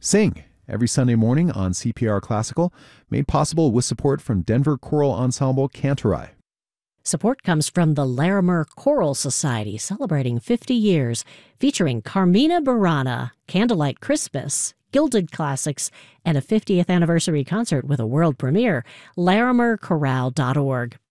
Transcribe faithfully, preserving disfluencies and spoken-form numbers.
Sing, every Sunday morning on C P R Classical, made possible with support from Denver Choral Ensemble Cantorai. Support comes from the Larimer Choral Society, celebrating fifty years, featuring Carmina Burana, Candlelight Christmas, Gilded Classics, and a fiftieth anniversary concert with a world premiere. larimer chorale dot org.